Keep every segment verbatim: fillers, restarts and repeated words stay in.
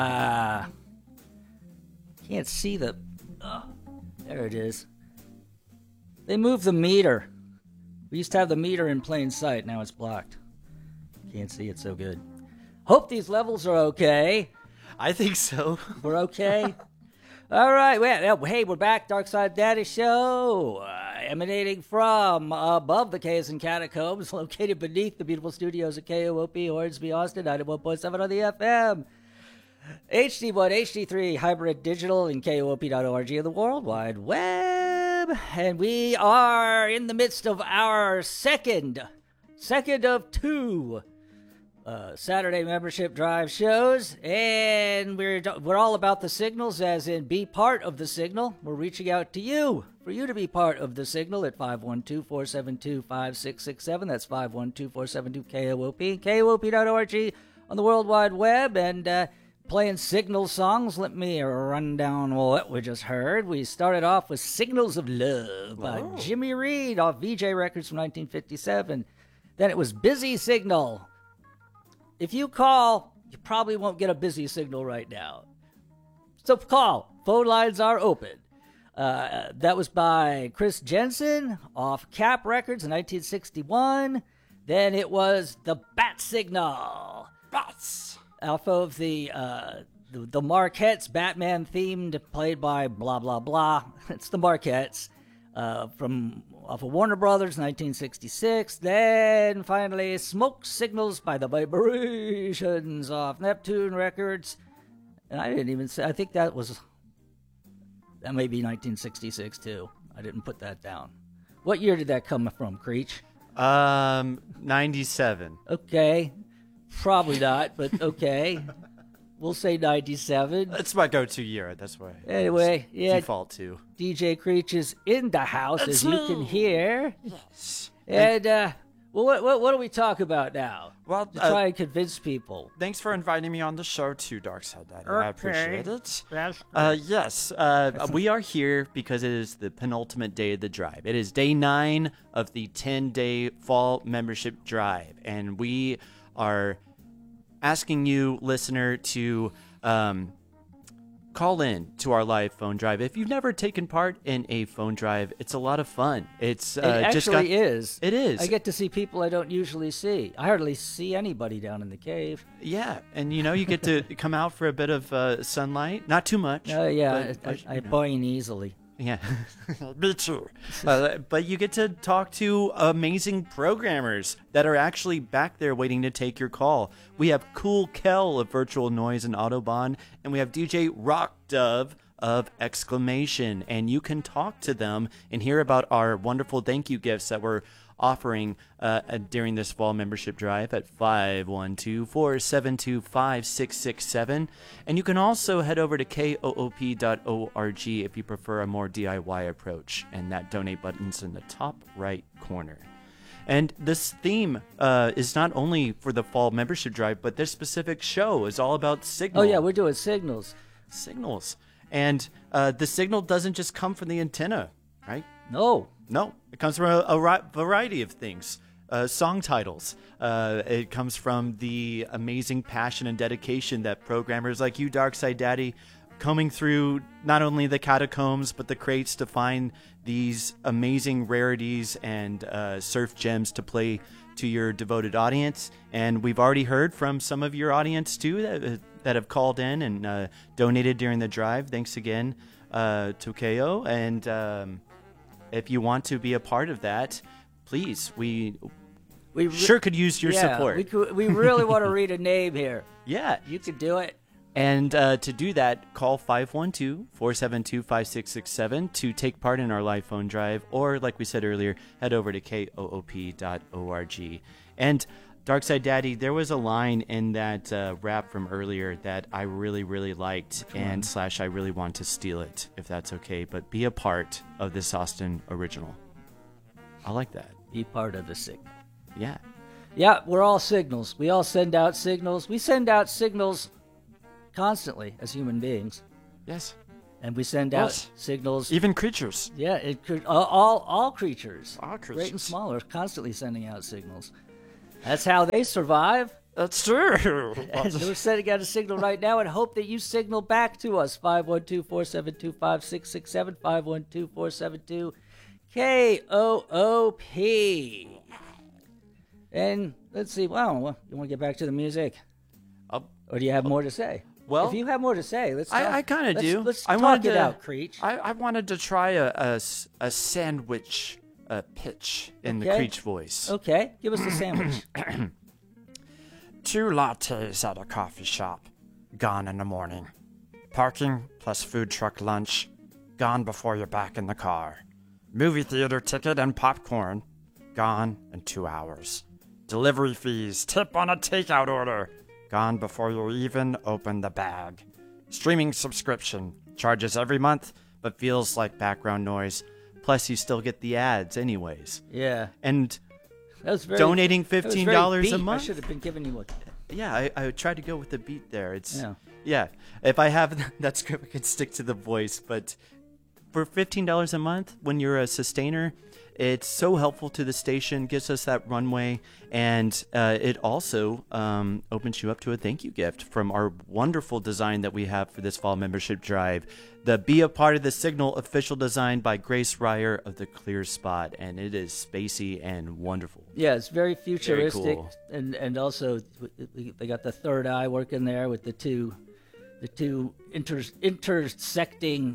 Uh, can't see the... Oh, there it is. They moved the meter. We used to have the meter in plain sight. Now it's blocked. Can't see it so good. Hope these levels are okay. I think so. We're okay? All right. Well, hey, we're back. Dark Side Daddy Show. Uh, emanating from above the caves and catacombs, located beneath the beautiful studios of K O O P, Hornsby, Austin, ninety-one point seven on the F M. H D one, H D three, hybrid digital, and K O O P dot org of the World Wide Web. And we are in the midst of our second, second of two uh, Saturday membership drive shows. And we're, we're all about the signals, as in be part of the signal. We're reaching out to you for you to be part of the signal at five one two, four seven two, five six six seven. That's five one two, four seven two, K O O P. K O O P dot org on the World Wide Web. And, uh, playing Signal songs. Let me run down what we just heard. We started off with Signals of Love by Whoa. Jimmy Reed off V J Records from nineteen fifty-seven. Then it was Busy Signal. If you call, you probably won't get a busy signal right now. So call. Phone lines are open. Uh, that was by Chris Jensen off Cap Records in nineteen sixty-one. Then it was The Bat Signal. Bats. Off of the, uh, the the Marquettes, Batman-themed, played by blah, blah, blah. It's the Marquettes, uh, from off of Warner Brothers, nineteen sixty-six. Then, finally, Smoke Signals by the Vibrations off Neptune Records. And I didn't even say, I think that was, that may be nineteen sixty-six, too. I didn't put that down. What year did that come from, Creech? Um, ninety-seven. Okay. Probably not, but okay. We'll say ninety-seven. That's my go-to year. That's why. Anyway, yeah. Default to. D J Creech is in the house, That's as you me. can hear. Yes. And, uh, well, what, what, what do we talk about now? Well, To uh, try and convince people. Thanks for inviting me on the show too, Darkside Daddy. I Okay. appreciate it. That's Uh, yes, uh, we are here because it is the penultimate day of the drive. It is day nine of the ten-day fall membership drive, and we are asking you, listener, to um, call in to our live phone drive. If you've never taken part in a phone drive, it's a lot of fun. It's uh, It actually just got, is. It is. I get to see people I don't usually see. I hardly see anybody down in the cave. Yeah, and you know, you get to come out for a bit of uh, sunlight. Not too much. Oh, yeah, but- but, I, I you know. burn easily. Yeah, me too. Uh, but you get to talk to amazing programmers that are actually back there waiting to take your call. We have Cool Kel of Virtual Noise and Autobahn, and we have D J Rock Dove of Exclamation. And you can talk to them and hear about our wonderful thank you gifts that we're offering uh, uh, during this fall membership drive at five one two, four seven two, five six six seven. And you can also head over to K O O P dot org if you prefer a more D I Y approach. And that donate button's in the top right corner. And this theme uh, is not only for the fall membership drive, but this specific show is all about signal. Oh, yeah, we're doing signals. Signals. And uh, the signal doesn't just come from the antenna, right? No. No, it comes from a, a ri- variety of things. Uh, song titles. Uh, it comes from the amazing passion and dedication that programmers like you, Darkside Daddy, coming through not only the catacombs but the crates to find these amazing rarities and uh, surf gems to play to your devoted audience. And we've already heard from some of your audience too that that have called in and uh, donated during the drive. Thanks again uh, to K O. And um, if you want to be a part of that, please, we We re- sure could use your yeah, support. We, could, we really want to read a name here. Yeah. You could do it. And uh, to do that, call five one two, four seven two, five six six seven to take part in our live phone drive. Or, like we said earlier, head over to K O O P dot org. And Darkside Daddy, there was a line in that uh, rap from earlier that I really, really liked, and slash I really want to steal it, if that's okay. But be a part of this Austin original. I like that. Be part of the signal. Yeah. Yeah, we're all signals. We all send out signals. We send out signals constantly as human beings. Yes. And we send out Yes. signals. Even creatures. Yeah, it could, all, all all creatures, All great and creatures. small, are constantly sending out signals. That's how they survive. That's true. And we're sending out a signal right now and hope that you signal back to us. five one two, four seven two, five six six seven, five one two, four seven two, K O O P. And let's see. Wow, you want to get back to the music? I'll, Or do you have more to say? Well, if you have more to say, let's talk. I, I kind of let's, do. Let's I talk wanted it to, out, Creech. I, I wanted to try a, a s- a sandwich uh, pitch in the Okay. Creech voice. Okay, give us the sandwich. Two lattes at a coffee shop. Gone in the morning. Parking plus food truck lunch. Gone before you're back in the car. Movie theater ticket and popcorn. Gone in two hours. Delivery fees. Tip on a takeout order. Gone before you even open the bag. Streaming subscription. Charges every month, but feels like background noise. Plus, you still get the ads anyways. Yeah. And That was very, donating that was fifteen very dollars a beat. month? I should have been giving you a... Yeah, I, I tried to go with the beat there. It's Yeah. yeah. If I have that script, I could stick to the voice. But for fifteen dollars a month, when you're a sustainer, it's so helpful to the station. Gives us that runway, and uh, it also um, opens you up to a thank you gift from our wonderful design that we have for this fall membership drive. The Be a Part of the Signal official design by Grace Ryer of the Clear Spot, and it is spacey and wonderful. Yeah, it's very futuristic, cool. and and also they got the third eye working there with the two, the two inter, intersecting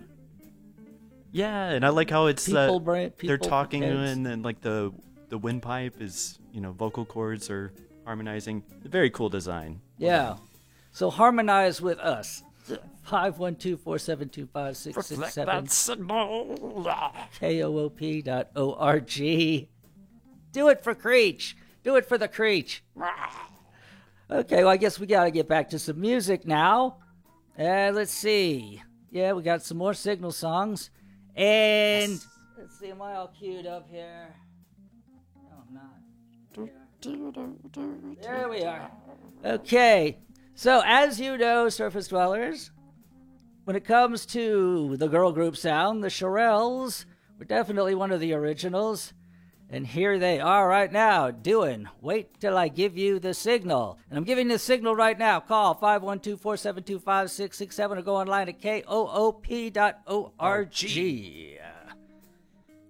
Yeah, and I like how it's people. uh, brain, they're people talking heads. and then like the the windpipe is, you know, vocal cords are harmonizing. Very cool design. Yeah, so harmonize with us. Five one two four seven two five six six seven signal. K O O P dot O R G. Do it for Creech. Do it for the Creech. Okay, well, I guess we got to get back to some music now. Uh, let's see. Yeah, we got some more Signal songs. And let's see, am I all queued up here? No, I'm not. There we are. Okay, so as you know, Surface Dwellers, when it comes to the girl group sound, the Shirelles were definitely one of the originals. And here they are right now doing Wait Till I Give You the Signal. And I'm giving the signal right now. Call five one two, four seven two, five six six seven or go online at K O O P dot O R G.